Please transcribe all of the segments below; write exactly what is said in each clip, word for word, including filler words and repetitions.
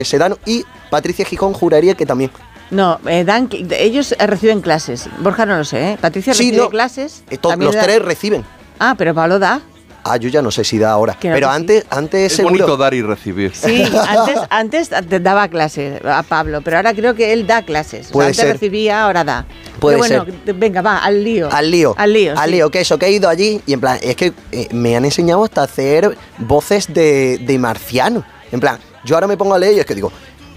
Sedano y Patricia Gijón juraría que también. No, eh, dan, ellos reciben clases. Borja no lo sé, ¿eh? Patricia sí, recibe no, clases. Esto, los da... tres reciben. Ah, pero Pablo da. Ah, yo ya no sé si da ahora. Pero antes, sí. antes es seguro. bonito dar y recibir. Sí, antes, antes daba clases a Pablo, pero ahora creo que él da clases. Puede o sea, antes ser. recibía, ahora da. Puede pero bueno, ser. venga, va, al lío. Al lío. Al lío, Al sí. lío, que eso, que he ido allí y en plan, es que eh, me han enseñado hasta hacer voces de, de marciano. En plan, yo ahora me pongo a leer y es que digo,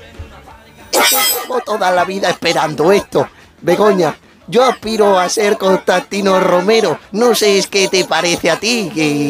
llevo toda la vida esperando esto. Begoña, yo aspiro a ser Constantino Romero. No sé es qué te parece a ti.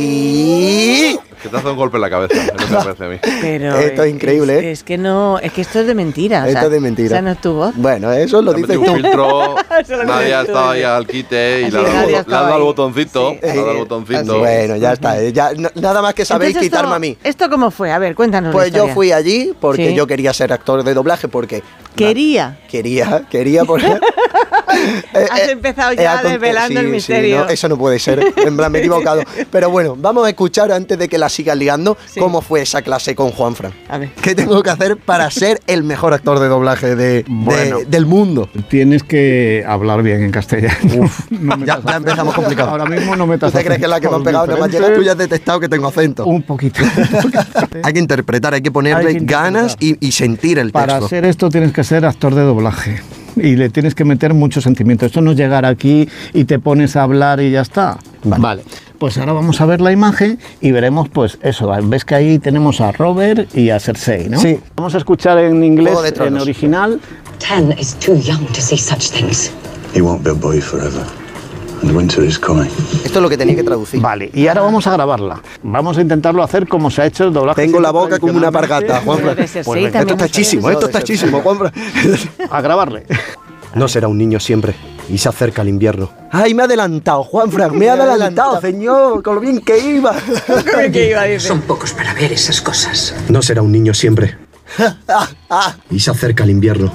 Que Que te hace un golpe en la cabeza, es lo que me parece a mí. Pero esto es, es increíble, ¿eh? Es que no, es que esto es de mentira. Esto o sea, es de mentira. O sea, no es tu voz. Bueno, eso lo dices un tú. filtro, nadie ha estado ahí al quite y Así le ha dado, le ha dado ahí. al botoncito. Sí. Le ha dado al botoncito. Bueno, ya está. Ya, n- nada más que sabéis Entonces, quitarme esto, a mí. ¿Esto cómo fue? A ver, cuéntanos. Pues la yo historia. fui allí porque Sí. yo quería ser actor de doblaje porque... Quería. Na, quería, quería porque... Has eh, empezado eh, ya ha con- desvelando sí, el misterio. Sí, no, eso no puede ser. En plan, me he equivocado. Pero bueno, vamos a escuchar antes de que la sigas liando Sí. cómo fue esa clase con Juanfran. A ver. ¿Qué tengo que hacer para ser el mejor actor de doblaje de, de- Bueno. del mundo? Tienes que hablar bien en castellano. Uf, No ya, metas ya empezamos complicado. Ahora mismo no ¿Tú metas te crees que es la que me han acentos pegado? Nada más llegar, tú ya has detectado que tengo acento. Un poquito. Hay que interpretar, hay que ponerle Hay que interpretar. ganas y, y sentir el Para texto. hacer esto tienes que ser actor de doblaje y le tienes que meter mucho sentimiento. Esto no es llegar aquí y te pones a hablar y ya está. Vale. Pues ahora vamos a ver la imagen y veremos, pues eso. Ves que ahí tenemos a Robert y a Cersei, ¿no? Sí. Vamos a escuchar en inglés, Juego de en Tronos. original. Ten is too young to see such things. He won't be a boy forever, and winter is coming. Esto es lo que tenía que traducir. Vale, y ahora vamos a grabarla. Vamos a intentarlo hacer como se ha hecho el doblaje. Tengo la siempre boca como una tradicionalmente. pargata, Juanfran. Pero de Cersei Pues venga, también Esto está no sabía chísimo, eso. esto está chísimo, Juanfran. A grabarle. No será un niño siempre. Y se acerca el invierno. ¡Ay, me ha adelantado, Juanfran! ¡Me ha adelantado, señor! ¡Con lo bien que iba! ¿Qué iba a decir? Son pocos para ver esas cosas. No será un niño siempre. Y se acerca el invierno.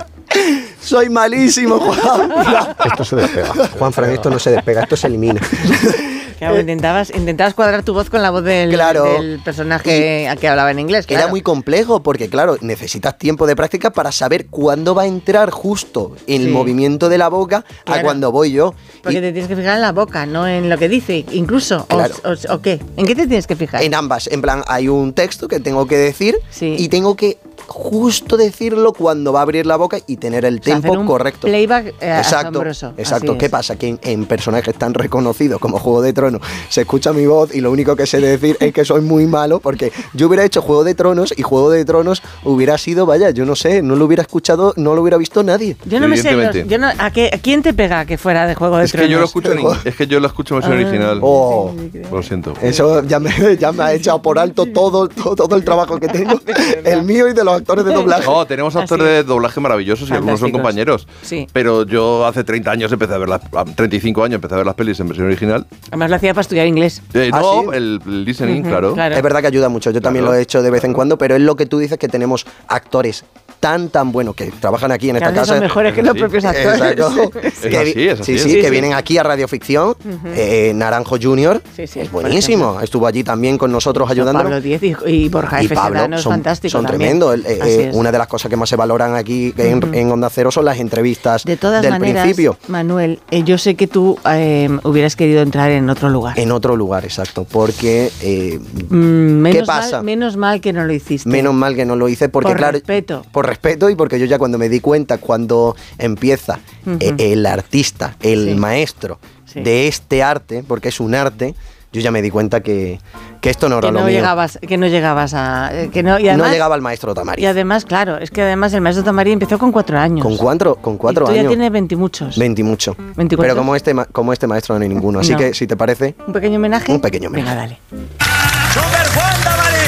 ¡Soy malísimo, Juanfran! Esto se despega. Juanfran, esto no se despega, esto se elimina. Claro, intentabas, intentabas cuadrar tu voz con la voz del, Claro. del personaje que hablaba en inglés. Claro. Era muy complejo porque, claro, necesitas tiempo de práctica para saber cuándo va a entrar justo el Sí. movimiento de la boca a Claro. cuando voy yo. Porque Y te tienes que fijar en la boca, no en lo que dice, incluso. O- Claro. O, o qué? ¿En qué te tienes que fijar? en ambas, en plan, hay un texto que tengo que decir Sí. y tengo que justo decirlo cuando va a abrir la boca y tener el O sea, tempo hacer un correcto. Playback eh, Exacto, asombroso. exacto. Así ¿Qué es. pasa? Que en, en personajes tan reconocidos como Juego de Tronos se escucha mi voz y lo único que sé decir es que soy muy malo porque yo hubiera hecho Juego de Tronos y Juego de Tronos hubiera sido, vaya, yo no sé, no lo hubiera escuchado, no lo hubiera visto nadie. Yo no me sé. los- Evidentemente. yo no- ¿a, qué, ¿A quién te pega que fuera de Juego de Es que Tronos? yo lo escucho en, es que yo lo escucho en versión Ah. original. Oh, Lo siento. eso ya me, ya me ha echado por alto todo, todo, todo el trabajo que tengo, el mío y de los actores de doblaje. No, tenemos actores Así. de doblaje maravillosos y algunos son Fantásticos. compañeros. Sí. Pero yo hace treinta años empecé a ver las. a treinta y cinco años empecé a ver las pelis en versión original. Además lo hacía para estudiar inglés. Eh, ¿Ah, no, sí? el, el listening, Ujú, claro. claro. Es verdad que ayuda mucho, yo también Claro. lo he hecho de vez en cuando, pero es lo que tú dices que tenemos actores tan tan buenos que trabajan aquí en Que esta a veces casa. son mejores que los Sí. propios actores. Exacto. Es Que así, vi- es así, Sí, es sí, así. que Sí, vienen sí. aquí a Radioficción. eh, Naranjo Junior Sí, sí, es por buenísimo. ejemplo. Estuvo allí también con nosotros Son ayudándonos. Pablo Díez y, y Borja Y F. Pablo Sedano es son, fantástico son también. tremendos. El- eh, Así eh, es. una de las cosas que más se valoran aquí en, Ujú. en Onda Cero son las entrevistas De todas del maneras, principio. Manuel, eh, yo sé que tú eh, hubieras querido entrar en otro lugar. En otro lugar, exacto. Porque eh, Mm, menos pasa? Mal, menos mal que no lo hiciste. menos mal que no lo hice porque, Por claro. respeto. Por respeto y porque yo ya cuando me di cuenta, cuando empieza Ujú. eh, el artista, el Sí. maestro Sí. de este arte, porque es un arte, yo ya me di cuenta que, que esto no era que lo no mío. llegabas, que no llegabas a, eh, que no, y además, no llegaba el maestro Tamari. Y además, claro, es que además el maestro Tamari empezó con cuatro años. Con cuatro, con cuatro y tú años. ya tienes veintimuchos. Veinti mucho. ¿veinticuatro? Pero como este, ma- como este maestro no hay ninguno. Así No. que, si te parece, ¿Un pequeño homenaje? Un pequeño homenaje. Venga, dale. ¡Super Juan Tamari!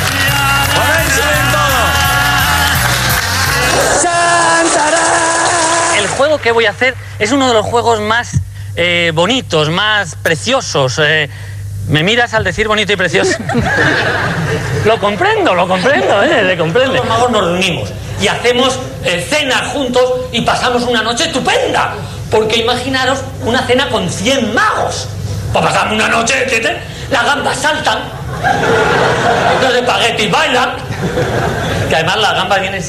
¡Ponéis en todo! El juego que voy a hacer es uno de los juegos más eh, bonitos, más preciosos. eh. ¿Me miras al decir bonito y precioso? Lo comprendo, lo comprendo, ¿eh? Le comprende. Los magos nos reunimos y hacemos eh, cenas juntos y pasamos una noche estupenda. Porque imaginaros una cena con cien magos. Para pasar una noche, ¿entiendes? Las gambas saltan, los espaguetis bailan, que además las gambas vienen